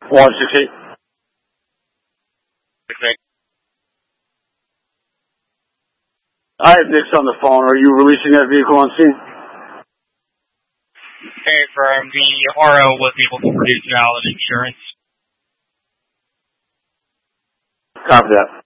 168. I have Nick's on the phone. Are you releasing that vehicle on scene? Okay, from the RO was able to produce valid insurance. Copy that.